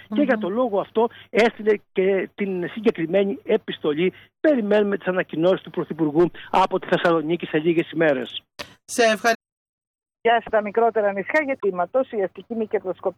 Και για τον λόγο αυτό έστειλε και την συγκεκριμένη επιστολή. Περιμένουμε τις ανακοινώσεις του Πρωθυπουργού από τη Θεσσαλονίκη σε λίγες ημέρες. Σε ευχαριστώ. Για τα μικρότερα νησιά, γιατί η ματώση, η αστική μη κερδοσκοπική